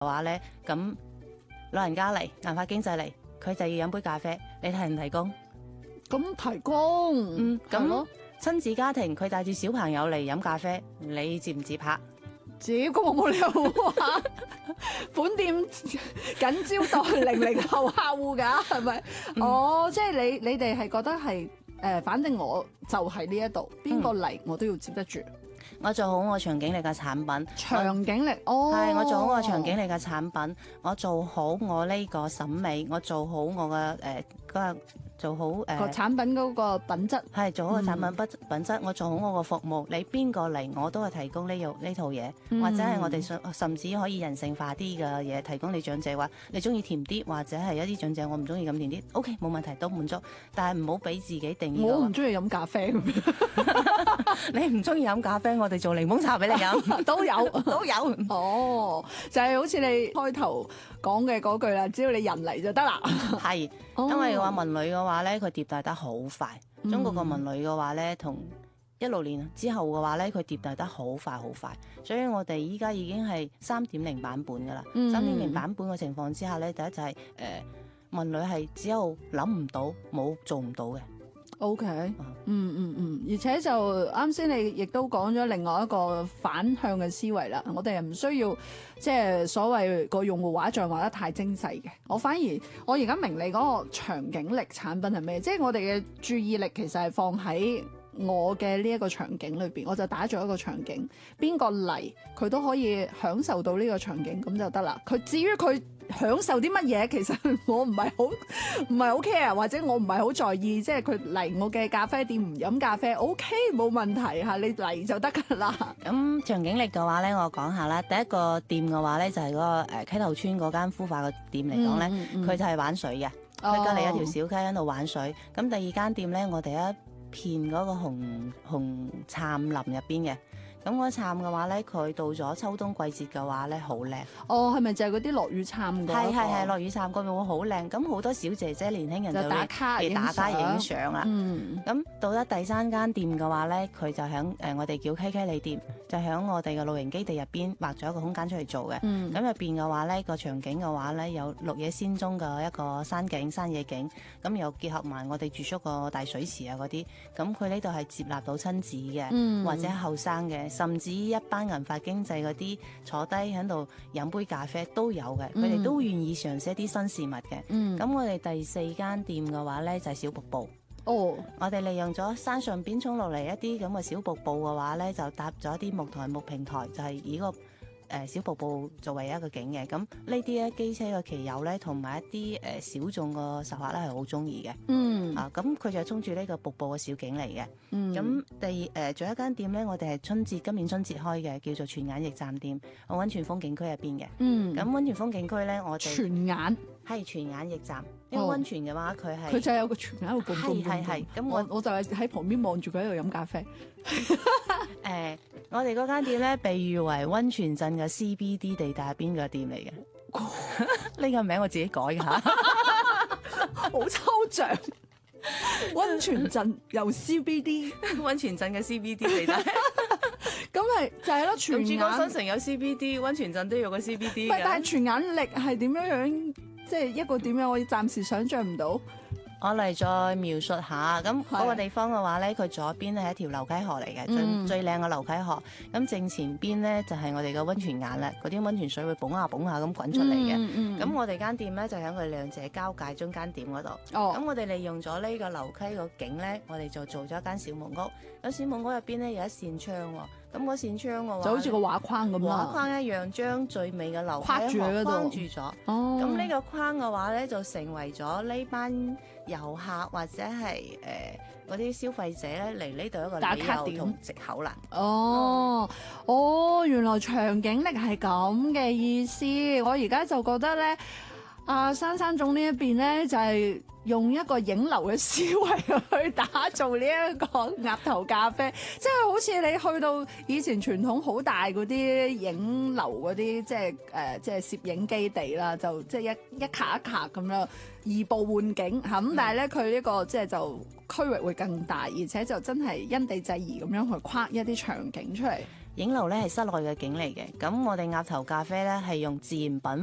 話咧，咁老人家嚟，銀髮經濟嚟，佢就要飲杯咖啡，你提唔提供？ 咁提供， 咁咯， 親子家庭佢帶住小朋友嚟飲咖啡，你接唔接客？ 接咁我冇理由話本店緊招待00後客戶㗎，係咪？即係你哋係覺得係反正我就係呢一度，邊個嚟我都要接得住。 我做好我長頸歷嘅產品， 長頸歷係我做好我長頸歷嘅產品，我做好我呢個審美，我做好我嘅做好個產品嗰個品質， 係做好個產品品質，我做好我個服務。你邊個嚟我都係提供呢套嘢，或者係我哋甚至可以人性化啲嘅嘢提供你長者話，你中意甜啲，或者係一啲長者我唔中意咁甜啲，OK 冇問題都滿足，但係唔好俾自己定義。 我唔中意飲咖啡咁樣， 你唔中意飲咖啡，我哋做檸檬茶俾你飲都有都有。 就係好似你開頭講嘅嗰句啦，只要你人嚟就得啦。 係，因為話文旅嘅話咧，佢迭代得好快。中國個文旅嘅話咧，同16年之後嘅話咧，佢迭代得好快好快。所以我哋依家已經係3.0版本噶啦。3.0版本嘅情況之下咧，第一就係文旅係只有諗唔到，冇做唔到嘅。 OK，而且就啱先你亦都講咗另外一個反向嘅思維啦，我哋又唔需要即係所謂個用戶畫像畫得太精細嘅，我而家明你嗰個長頸歷產品係咩？即係我哋嘅注意力其實係放喺我嘅呢一個場景裏邊，我就打咗一個場景，邊個嚟佢都可以享受到呢個場景咁就得啦。至於佢享受啲乜嘢，其實我唔係好 care， 或者我唔係好在意，即係佢嚟我嘅咖啡店唔飲咖啡 OK 冇問題嚇，你嚟就得㗎啦。 咁長頸歷嘅話咧，我講下啦。第一個店嘅話咧，就係嗰個溪頭村嗰間孵化嘅店嚟講咧，佢就係玩水嘅，佢隔離有條小溪喺度玩水。咁第二間店咧，我哋一片嗰個紅杉林入邊嘅。咁嗰杉嘅話咧，佢到咗秋冬季節嘅話咧，好靚。 係咪就係嗰啲落雨杉嗰個？ 係落雨杉嗰邊會好靚。咁好多小姐姐、年輕人就打卡影相啦。咁到咗第三間店嘅話咧，佢就響我哋叫溪里店，就響我哋嘅露營基地入邊劃咗一個空間出嚟做嘅。咁入邊嘅話咧，個場景嘅話咧，有綠野仙蹤嘅一個山野景，咁又結合埋我哋住宿個大水池啊嗰啲。咁佢呢度係接納到親子嘅，或者後生嘅。甚至一班銀髮經濟嗰啲坐低喺度飲杯咖啡都有嘅，佢哋都願意嘗試一啲新事物嘅。咁我哋第4間店嘅話呢，就係小瀑布。我哋利用咗山上邊衝落嚟一啲咁嘅小瀑布嘅話呢，就搭咗一啲木台木平台，就係以個小瀑布作為一個景嘅。咁呢啲咧機車嘅騎友咧，同埋一啲小眾個遊客咧係好中意嘅。咁佢就衝住呢個瀑布嘅小景嚟嘅。咁仲有一間店咧，我哋係今年春節開嘅，叫做泉眼驛站店，喺溫泉風景區入邊嘅。咁溫泉風景區咧，我哋泉眼驛站，因為溫泉嘅話，佢就有個泉眼喺度蹦。係。咁我就係喺旁邊望住佢喺度飲咖啡。我哋嗰間店咧，被譽為溫泉鎮嘅 CBD 地帶邊嘅店嚟嘅。呢個名我自己改嘅吓， 好抽象。溫泉鎮由 CBD， 溫泉鎮嘅 CBD 地帶。 咁係就係咯，泉眼。 珠江新城有 CBD， 溫泉鎮都有個 CBD 嘅。 但係泉眼歷係點樣？即係一個點樣？我暫時想象唔到。 我嚟再描述下，咁嗰個地方嘅話咧，佢左邊咧係一條流溪河嚟嘅，最靚嘅流溪河。咁正前邊咧就係我哋嘅溫泉眼啦，嗰啲溫泉水會蹦下蹦下咁滾出嚟嘅。咁我哋間店咧就喺佢兩者交界中間點嗰度。咁我哋利用咗呢個流溪個景咧，我哋就做咗一間小木屋。咁小木屋入邊咧有一扇窗喎，咁嗰扇窗嘅話就好似個畫框咁啦， 畫框一樣將最美嘅流溪框住喺度， 框住咗。咁呢個框嘅話咧，就成為咗呢班遊客或者係嗰啲消費者咧嚟呢度一個打卡點同藉口啦。 原來長頸歷係咁嘅意思。我而家就覺得咧，山總呢一邊咧就係用一個影樓嘅思維去打造呢一個鴨頭咖啡，即係好似你去到以前傳統好大嗰啲影樓嗰啲，即係攝影基地啦，就即係一卡一卡咁樣移步換景嚇。咁但係咧佢呢個即係就區域會更大，而且就真係因地制宜咁樣去框一啲場景出嚟。 影樓咧係室內嘅景嚟嘅，咁我哋鴨頭咖啡咧係用自然品